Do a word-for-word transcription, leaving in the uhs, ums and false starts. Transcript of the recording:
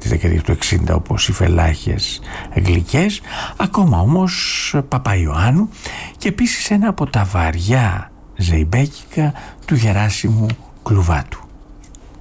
τη δεκαετία του εξήντα, όπως οι Φελάχες Γλυκές, ακόμα όμως Παπαϊωάννου, και επίσης ένα από τα βαριά ζεϊμπέκικα του Γεράσιμου Κλουβάτου.